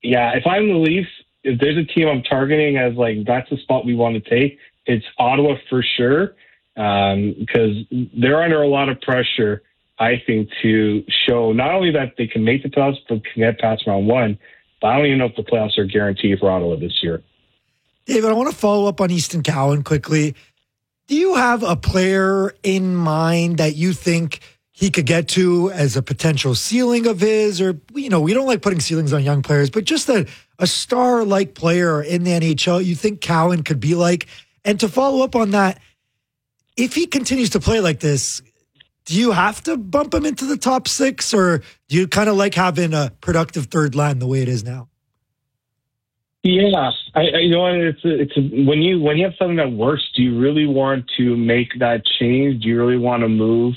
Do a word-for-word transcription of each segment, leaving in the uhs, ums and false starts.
Yeah, if I'm the Leafs, if there's a team I'm targeting as like that's the spot we want to take, it's Ottawa for sure, um, because they're under a lot of pressure, I think, to show not only that they can make the playoffs, but can get past round one. But I don't even know if the playoffs are guaranteed for Ottawa this year. David, I want to follow up on Easton Cowan quickly. Do you have a player in mind that you think he could get to as a potential ceiling of his? Or, you know, we don't like putting ceilings on young players, but just a, a star-like player in the N H L you think Cowan could be like? And to follow up on that, if he continues to play like this, do you have to bump him into the top six, or do you kind of like having a productive third line the way it is now? Yeah, I, I you know what, it's a, it's a, when you when you have something that works, do you really want to make that change? Do you really want to move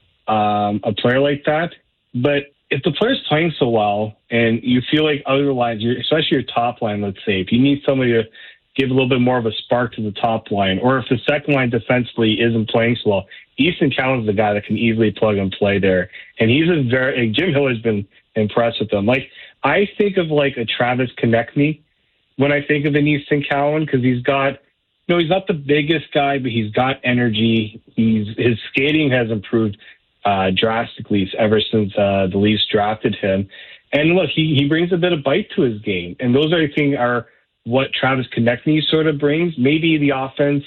um, a player like that? But if the player's playing so well, and you feel like other lines, especially your top line, let's say, if you need somebody to give a little bit more of a spark to the top line, or if the second line defensively isn't playing so well, Easton Cowan's the guy that can easily plug and play there, and he's a very like, Jim Hiller's been impressed with him. Like I think of like a Travis Konecny when I think of an Easton Cowan, because he's got, you know, he's not the biggest guy, but he's got energy. He's his skating has improved uh, drastically ever since uh, the Leafs drafted him. And look, he, he brings a bit of bite to his game, and those I think are what Travis Konecny sort of brings. Maybe the offense.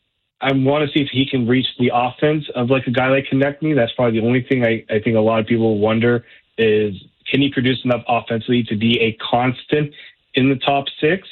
I want to see if he can reach the offense of like a guy like Konecny. That's probably the only thing I, I think a lot of people wonder is, can he produce enough offensively to be a constant in the top six?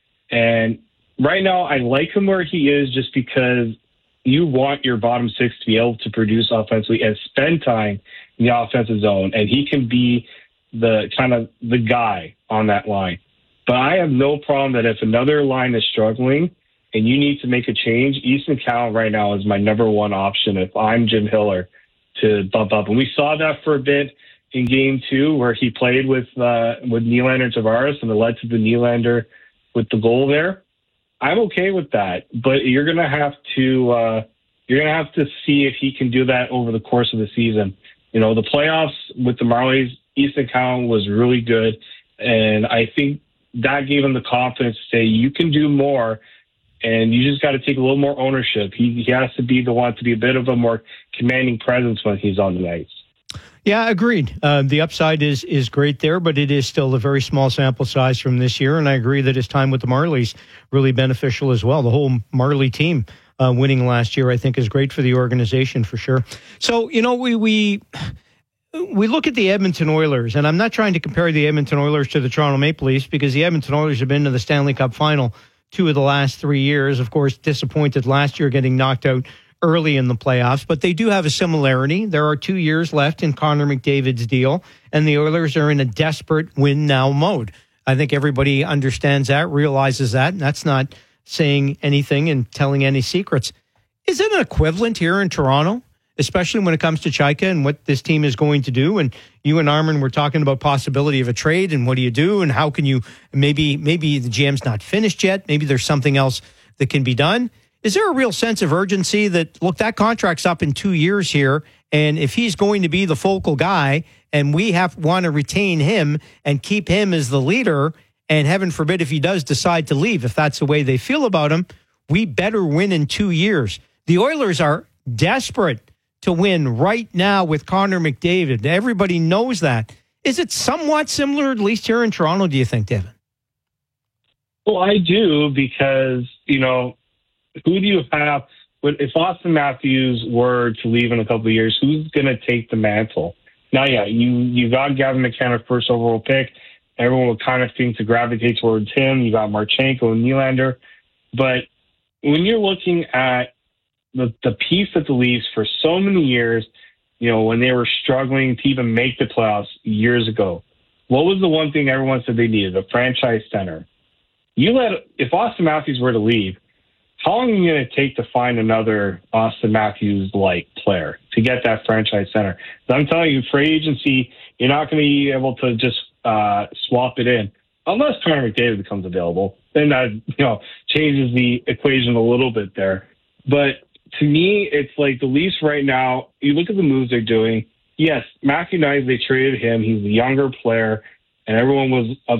And right now I like him where he is, just because you want your bottom six to be able to produce offensively and spend time in the offensive zone, and he can be the kind of the guy on that line. But I have no problem that if another line is struggling and you need to make a change, Easton Cowan right now is my number one option if I'm Jim Hiller to bump up. And we saw that for a bit in game two, where he played with uh, with Nylander and Tavares, and it led to the Nylander with the goal there. I'm okay with that, but you're gonna have to uh, you're gonna have to see if he can do that over the course of the season. You know, the playoffs with the Marlies, Easton Cowan was really good, and I think that gave him the confidence to say you can do more, and you just got to take a little more ownership. He, he has to be the one to be a bit of a more commanding presence when he's on the ice. Yeah, agreed. Uh, the upside is is great there, but it is still a very small sample size from this year. And I agree that his time with the Marlies really beneficial as well. The whole Marley team uh, winning last year, I think, is great for the organization for sure. So, you know, we we we look at the Edmonton Oilers, and I'm not trying to compare the Edmonton Oilers to the Toronto Maple Leafs, because the Edmonton Oilers have been to the Stanley Cup final two of the last three years. Of course, disappointed last year getting knocked out early in the playoffs, but they do have a similarity. There are two years left in Connor McDavid's deal, and the Oilers are in a desperate win-now mode. I think everybody understands that, realizes that, and that's not saying anything and telling any secrets. Is it an equivalent here in Toronto, especially when it comes to Chaika and what this team is going to do? And you and Armin were talking about possibility of a trade, and what do you do, and how can you, maybe maybe the G M's not finished yet, maybe there's something else that can be done. Is there a real sense of urgency that, look, that contract's up in two years here, and if he's going to be the focal guy and we have want to retain him and keep him as the leader, and heaven forbid if he does decide to leave, if that's the way they feel about him, we better win in two years. The Oilers are desperate to win right now with Connor McDavid. Everybody knows that. Is it somewhat similar, at least here in Toronto, do you think, David? Well, I do, because, you know, who do you have? If Austin Matthews were to leave in a couple of years, who's going to take the mantle? Now, yeah, you, you got Gavin McCann, first overall pick. Everyone would kind of think to gravitate towards him. You got Marchenko and Nylander. But when you're looking at the, the piece of the Leafs for so many years, you know, when they were struggling to even make the playoffs years ago, what was the one thing everyone said they needed? A franchise center. You let, if Austin Matthews were to leave, how long are you going to take to find another Austin Matthews-like player to get that franchise center? I'm telling you, free agency, you're not going to be able to just uh, swap it in unless Connor McDavid becomes available. Then that, you know, changes the equation a little bit there. But to me, it's like the Leafs right now, you look at the moves they're doing. Yes, Matthew Knies, they traded him. He's a younger player, and everyone was